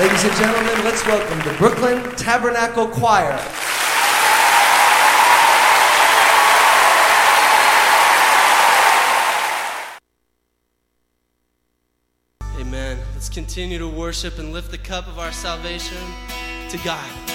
Ladies and gentlemen, let's welcome the Brooklyn Tabernacle Choir. Amen. Let's continue to worship and lift the cup of our salvation to God.